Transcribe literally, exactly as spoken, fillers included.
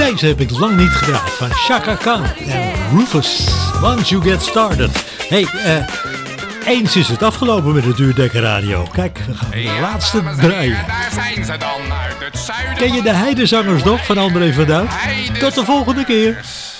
Deze heb ik lang niet gedraaid. Van Chaka Khan en Rufus. Once you get started. Hey, uh, eens is het afgelopen met de Duurdekker Radio. Kijk, we gaan de ja, laatste draaien. Daar zijn ze dan uit het zuiden. Ken je de Heidezangers nog van André van Duin? Tot de volgende keer.